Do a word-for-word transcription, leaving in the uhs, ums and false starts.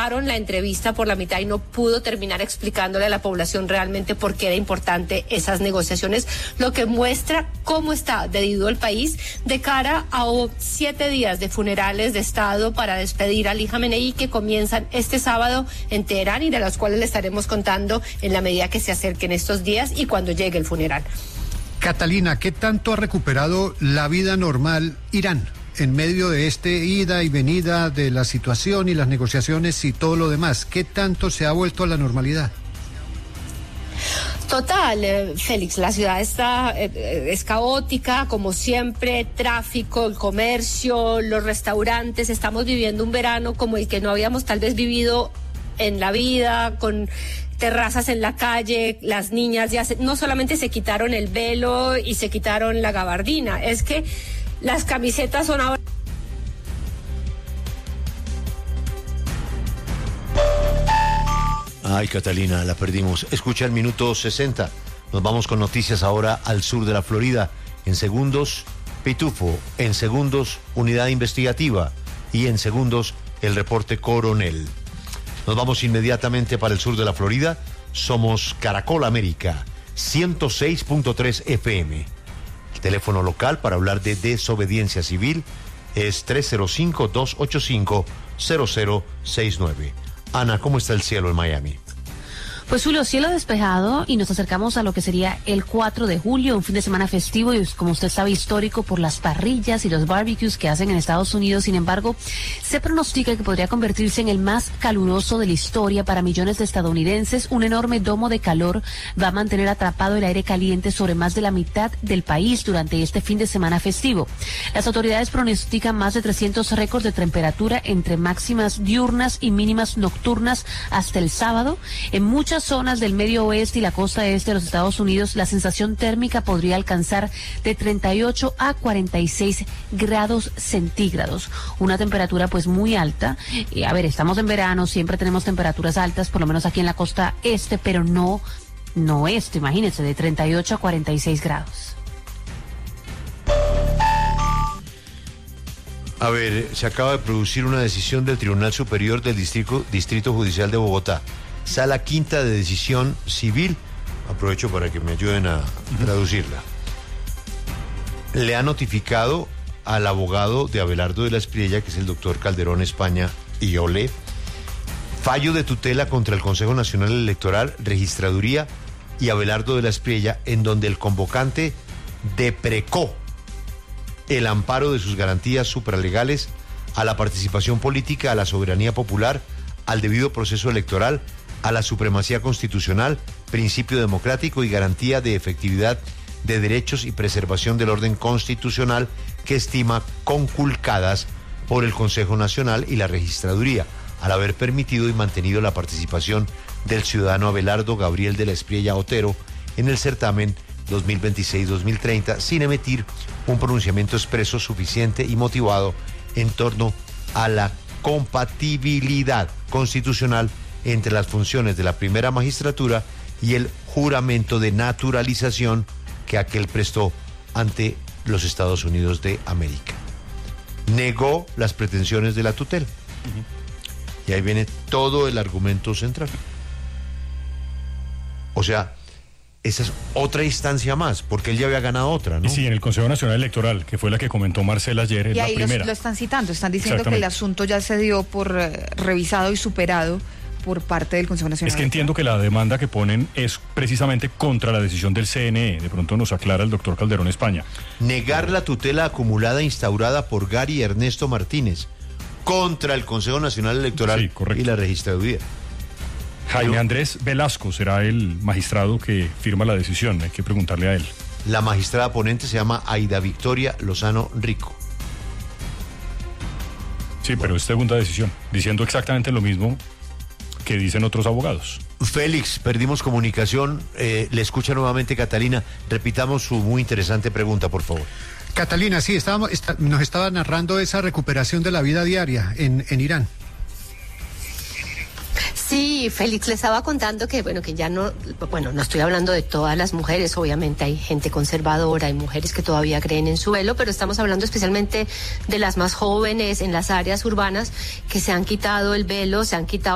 cortaron la entrevista por la mitad y no pudo terminar explicándole a la población realmente por qué era importante esas negociaciones, lo que muestra cómo está dividido el país de cara a siete días de funerales de Estado para despedir a Ali Jamenei, que comienzan este sábado en Teherán y de los cuales le estaremos contando en la medida que se acerquen estos días y cuando llegue el funeral. Catalina, ¿qué tanto ha recuperado la vida normal Irán en medio de este ida y venida de la situación y las negociaciones y todo lo demás? ¿Qué tanto se ha vuelto a la normalidad? Total, eh, Félix, la ciudad está eh, es caótica, como siempre, tráfico, el comercio, los restaurantes. Estamos viviendo un verano como el que no habíamos tal vez vivido en la vida, con terrazas en la calle. Las niñas ya se, no solamente se quitaron el velo y se quitaron la gabardina, es que las camisetas son ahora... Ay, Catalina, la perdimos. Escucha el minuto sesenta. Nos vamos con noticias ahora al sur de la Florida. En segundos, Pitufo. En segundos, Unidad Investigativa. Y en segundos, el reporte Coronel. Nos vamos inmediatamente para el sur de la Florida. Somos Caracol América, ciento seis punto tres F M. El teléfono local para hablar de desobediencia civil es tres cero cinco, dos ocho cinco, cero cero seis nueve. Ana, ¿cómo está el cielo en Miami? Pues Julio, cielo despejado y nos acercamos a lo que sería el cuatro de julio, un fin de semana festivo y como usted sabe histórico por las parrillas y los barbecues que hacen en Estados Unidos. Sin embargo, se pronostica que podría convertirse en el más caluroso de la historia para millones de estadounidenses. Un enorme domo de calor va a mantener atrapado el aire caliente sobre más de la mitad del país durante este fin de semana festivo. Las autoridades pronostican más de trescientos récords de temperatura entre máximas diurnas y mínimas nocturnas hasta el sábado. En muchas zonas del medio oeste y la costa este de los Estados Unidos, la sensación térmica podría alcanzar de treinta y ocho a cuarenta y seis grados centígrados. Una temperatura pues muy alta. Y, a ver, estamos en verano, siempre tenemos temperaturas altas, por lo menos aquí en la costa este, pero no, no este, imagínense, de treinta y ocho a cuarenta y seis grados. A ver, se acaba de producir una decisión del Tribunal Superior del Distrito, Distrito Judicial de Bogotá. Sala quinta de decisión civil. Aprovecho para que me ayuden a traducirla. Le ha notificado al abogado de Abelardo de la Espriella, que es el doctor Calderón España y Olé, fallo de tutela contra el Consejo Nacional Electoral, Registraduría y Abelardo de la Espriella, en donde el convocante deprecó el amparo de sus garantías supralegales a la participación política, a la soberanía popular, al debido proceso electoral, a la supremacía constitucional, principio democrático y garantía de efectividad de derechos y preservación del orden constitucional que estima conculcadas por el Consejo Nacional y la Registraduría, al haber permitido y mantenido la participación del ciudadano Abelardo Gabriel de la Espriella Otero en el certamen dos mil veintiséis dos mil treinta, sin emitir un pronunciamiento expreso suficiente y motivado en torno a la compatibilidad constitucional entre las funciones de la primera magistratura y el juramento de naturalización que aquel prestó ante los Estados Unidos de América. Negó las pretensiones de la tutela. Uh-huh. Y ahí viene todo el argumento central. O sea, esa es otra instancia más, porque él ya había ganado otra, ¿no? Y sí, en el Consejo Nacional Electoral, que fue la que comentó Marcela ayer, es y la ahí primera. Lo, lo están citando, están diciendo que el asunto ya se dio por eh, revisado y superado por parte del Consejo Nacional. Es que entiendo que la demanda que ponen es precisamente contra la decisión del C N E. De pronto nos aclara el doctor Calderón España. Negar la tutela acumulada instaurada por Gary Ernesto Martínez contra el Consejo Nacional Electoral sí, y la Registraduría. Jaime Andrés Velasco será el magistrado que firma la decisión, hay que preguntarle a él. La magistrada ponente se llama Aida Victoria Lozano Rico. Sí, bueno. Pero es segunda decisión, diciendo exactamente lo mismo que dicen otros abogados. Félix, perdimos comunicación, eh, le escucha nuevamente Catalina, repitamos su muy interesante pregunta, por favor. Catalina, sí, estábamos, está, nos estaba narrando esa recuperación de la vida diaria en, en Irán. Sí, Félix, le estaba contando que, bueno, que ya no, bueno, no estoy hablando de todas las mujeres, obviamente hay gente conservadora, hay mujeres que todavía creen en su velo, pero estamos hablando especialmente de las más jóvenes en las áreas urbanas que se han quitado el velo, se han quitado